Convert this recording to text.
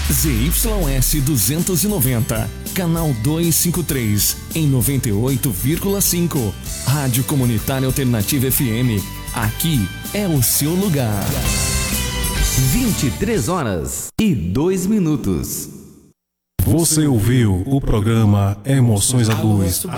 ZYS 290, canal 253, em 98,5. Rádio Comunitária Alternativa FM. Aqui é o seu lugar. 23h02. Você ouviu o programa Emoções A2,